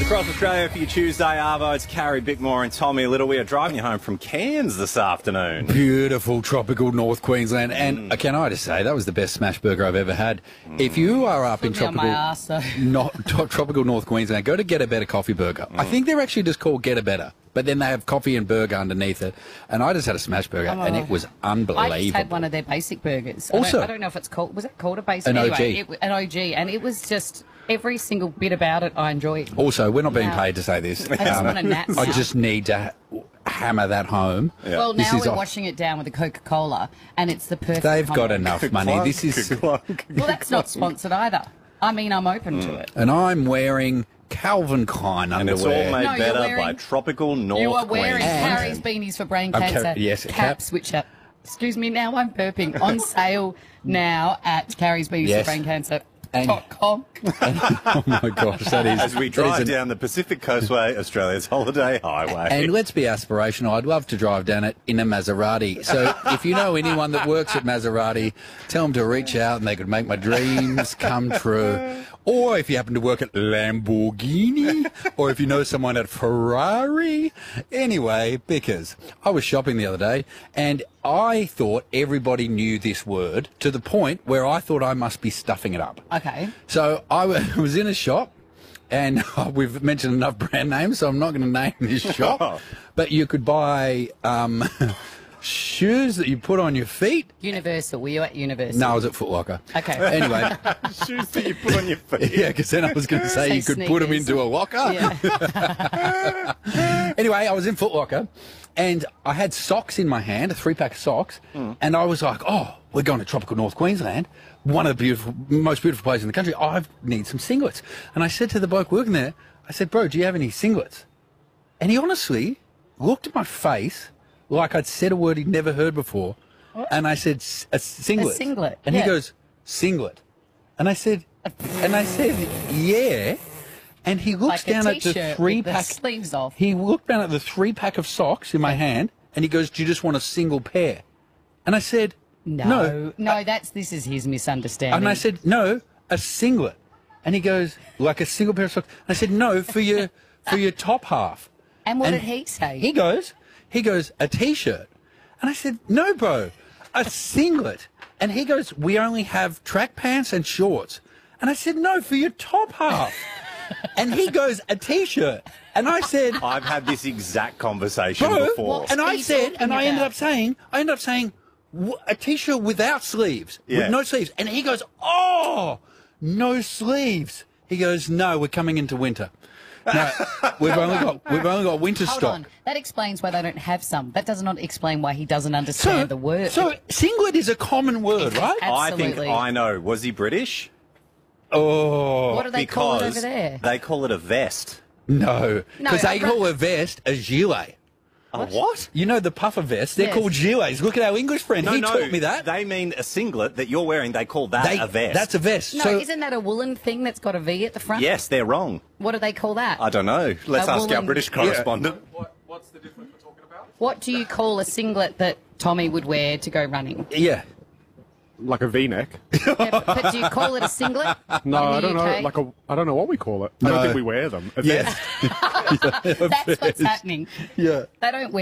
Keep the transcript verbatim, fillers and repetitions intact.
Across Australia for your Tuesday, Arvo. It's Carrie Bickmore and Tommy Little. We are driving you home from Cairns this afternoon. Beautiful tropical North Queensland. And mm. can I just say, that was the best smash burger I've ever had. Mm. If you are up Put in me tropical, on my arse, though. not, tropical North Queensland, go to Get a Better Coffee Burger. Mm. I think they're actually just called Get a Better. But then they have coffee and burger underneath it. And I just had a smash burger, oh. and it was unbelievable. I just had one of their basic burgers. Also, I don't, I don't know if it's called, was it called a basic? An anyway, O G. It, an O G. And it was just, every single bit about it I enjoyed. Also, we're not being no. paid to say this. I just um, want a nap now. I just need to ha hammer that home. Yeah. Well, now this we're off. washing it down with a Coca-Cola, and it's the perfect They've combo. got enough money. This is... Well, that's not sponsored either. I mean, I'm open mm. to it. And I'm wearing Calvin Klein underwear. And it's all made no, better wearing, by tropical North You are wearing Queensland. Carrie's beanies for brain I'm cancer. yes, caps, cap. which are, excuse me, now I'm burping, on sale now at Carrie's beanies yes. for brain cancer. And, dot com. and, oh my gosh, that is... As we drive an, down the Pacific Coastway, Australia's holiday highway. And let's be aspirational. I'd love to drive down it in a Maserati. So if you know anyone that works at Maserati, tell them to reach out and they could make my dreams come true. Or if you happen to work at Lamborghini, or if you know someone at Ferrari. Anyway, because I was shopping the other day and I thought everybody knew this word to the point where I thought I must be stuffing it up. Okay. So I was in a shop, and oh, we've mentioned enough brand names, so I'm not going to name this shop. But you could buy um, shoes that you put on your feet. Universal. Were you at Universal? No, I was at Foot Locker. Okay. Anyway. Shoes that you put on your feet. Yeah, because then I was going to say, say you could sneakers. Put them into a locker. Yeah. Anyway, I was in Foot Locker, and I had socks in my hand, a three-pack of socks, mm. and I was like, oh, we're going to tropical North Queensland, one of the beautiful, most beautiful places in the country. I need some singlets. And I said to the bloke working there, I said, bro, do you have any singlets? And he honestly looked at my face like I'd said a word he'd never heard before. What? And I said, a singlet. A singlet. And yeah. he goes, singlet. And I said, and I said, yeah. And he looks like down at the three pack. The sleeves off. He looked down at the three pack of socks in my hand, and he goes, "Do you just want a single pair?" And I said, "No, no, no. I, that's this is his misunderstanding." And I said, "No, a singlet." And he goes, "Like a single pair of socks?" I said, "No, for your for your top half." And what and did he say? He goes, he goes, "A t-shirt." And I said, "No, bro, a singlet." And he goes, "We only have track pants and shorts." And I said, "No, for your top half." And he goes, a t-shirt. And I said... I've had this exact conversation bro, before. And I said, and I about? ended up saying, I ended up saying, a t-shirt without sleeves. Yeah. With no sleeves. And he goes, oh, no sleeves. He goes, no, we're coming into winter. No, we've only got we've only got winter Hold stock. On. That explains why they don't have some. That does not explain why he doesn't understand so, the word. So singlet is a common word, right? Absolutely. I think I know. Was he British? Oh, what do they call it over there? They call it a vest. No, because no, they call a vest a gilet. A what? You know the puffer vests? They're yes. called gilets. Look at our English friend. No, he no, taught me that. They mean a singlet that you're wearing. They call that they, a vest. That's a vest. No, so, isn't that a woolen thing that's got a V at the front? Yes, they're wrong. What do they call that? I don't know. Let's a ask woolen... our British correspondent. Yeah. What, what's the difference we're talking about? What do you call a singlet that Tommy would wear to go running? Yeah. Like a V-neck. Yeah, but, but do you call it a singlet? No, I don't U know. K? Like a, I don't know what we call it. I No. don't think we wear them. A Yes. vest. That's what's happening. Yeah. They don't wear